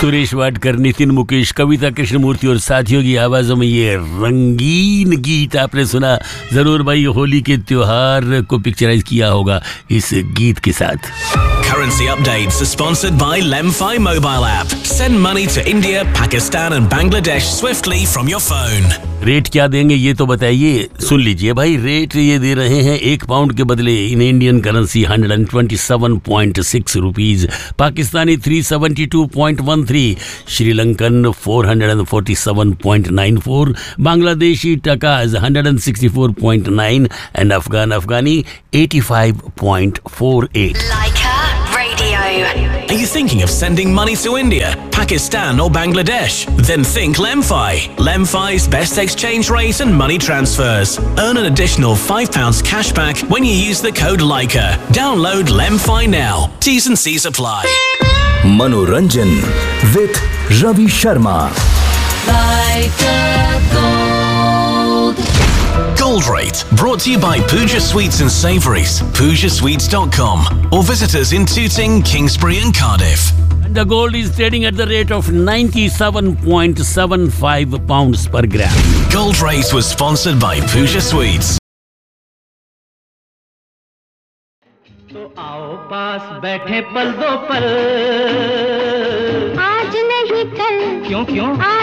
सुरेश वाडकर, नितिन मुकेश, कविता कृष्णमूर्ति और साथियों की आवाजों में ये रंगीन गीत आपने सुना। जरूर भाई होली के त्योहार को पिक्चराइज किया होगा इस गीत के साथ। Currency updates are sponsored by Lemfi mobile app. Send money to India, Pakistan and Bangladesh swiftly from your phone. Rate क्या देंगे ये तो बताइए। सुन लीजिए भाई, रेट ये दे रहे हैं 1 पाउंड के बदले in Indian currency 127.6 rupees, Pakistani 372.13, Sri Lankan 447.94, Bangladeshi टकाज 164.9 and Afghani 85.48। Are you thinking of sending money to India, Pakistan or Bangladesh? Then think Lemfi. Lemfi's best exchange rate and money transfers. Earn an additional £5 cashback when you use the code LIKA. Download Lemfi now. T's and C's apply. Manoranjan with Ravi Sharma. Gold Rate, brought to you by Pooja Sweets and Savouries, PoojaSweets.com, or visit us in Tooting, Kingsbury and Cardiff. The gold is trading at the rate of 97.75 pounds per gram. Gold Rate was sponsored by Pooja Sweets. तो आओ पास बैठे पल दो पल, आज नहीं कल, क्यों आज